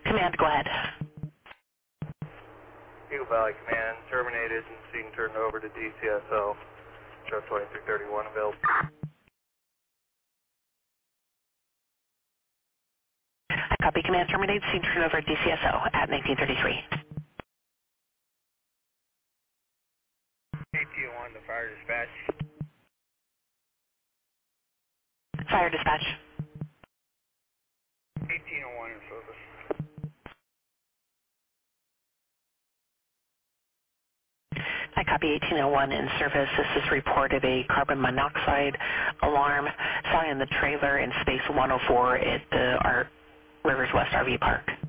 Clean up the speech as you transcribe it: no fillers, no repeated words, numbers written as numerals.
Command, go ahead. Eagle Valley Command, terminated and scene turned over to DCSO. Show 2331 available. I copy. Command, terminated, scene turned over to DCSO at 1933. 1801 to fire dispatch. Fire dispatch. 1801 in service. I copy. 1801 in service. This is reported a carbon monoxide alarm sounding in the trailer in space 104 at the Rivers West RV Park.